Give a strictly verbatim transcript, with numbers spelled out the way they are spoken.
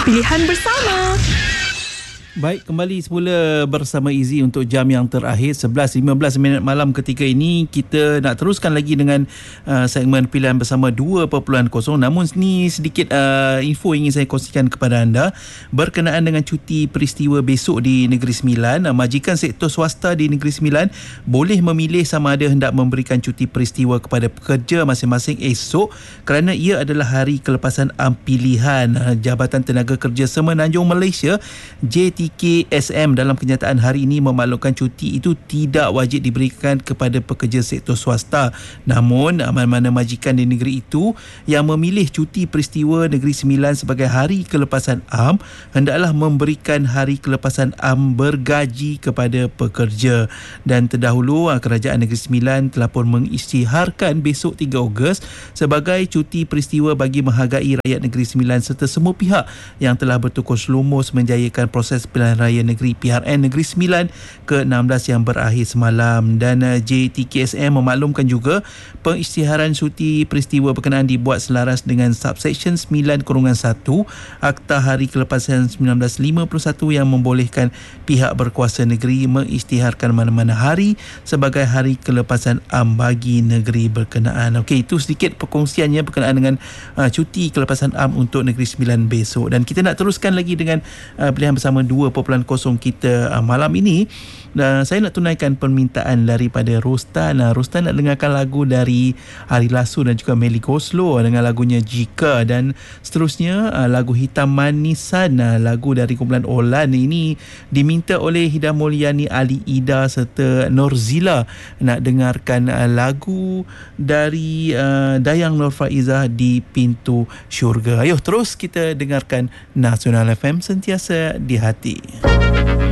Pilihan bersama. Baik, kembali semula bersama Izzy untuk jam yang terakhir sebelas lima belas minit malam ketika ini. Kita nak teruskan lagi dengan uh, segmen pilihan bersama dua titik kosong. Namun ni sedikit uh, info ingin saya kongsikan kepada anda berkenaan dengan cuti peristiwa besok di Negeri Sembilan. Uh, majikan sektor swasta di Negeri Sembilan boleh memilih sama ada hendak memberikan cuti peristiwa kepada pekerja masing-masing esok kerana ia adalah hari kelepasan am pilihan. Uh, Jabatan Tenaga Kerja Semenanjung Malaysia J T K S M dalam kenyataan hari ini memaklumkan cuti itu tidak wajib diberikan kepada pekerja sektor swasta. Namun mana-mana majikan di negeri itu yang memilih cuti peristiwa Negeri Sembilan sebagai hari kelepasan am hendaklah memberikan hari kelepasan am bergaji kepada pekerja. Dan terdahulu Kerajaan Negeri Sembilan telah pun mengisytiharkan besok tiga Ogos sebagai cuti peristiwa bagi menghargai rakyat Negeri Sembilan serta semua pihak yang telah bertukus lumus menjayakan proses pilihan raya negeri P R N Negeri Sembilan ke enam belas yang berakhir semalam. Dan uh, J T K S M memaklumkan juga pengisytiharan cuti peristiwa berkenaan dibuat selaras dengan subsection sembilan satu Akta Hari Kelepasan seribu sembilan ratus lima puluh satu yang membolehkan pihak berkuasa negeri mengisytiharkan mana-mana hari sebagai hari kelepasan am bagi negeri berkenaan. Okey, itu sedikit perkongsiannya berkenaan dengan uh, cuti kelepasan am untuk Negeri Sembilan besok. Dan kita nak teruskan lagi dengan uh, pilihan bersama dua titik kosong kita uh, malam ini. Dan saya nak tunaikan permintaan daripada Rostan. Uh, Rostan nak dengarkan lagu dari Ari Lasso dan juga Melly Goslow dengan lagunya Jika. Dan seterusnya uh, lagu Hitam Manisan, uh, lagu dari kumpulan Olan ini diminta oleh Hida Mulyani, Ali Ida serta Norzila. Nak dengarkan uh, lagu dari uh, Dayang Nur Faizah Di Pintu Syurga. Ayuh terus kita dengarkan Nasional F M, sentiasa di hati.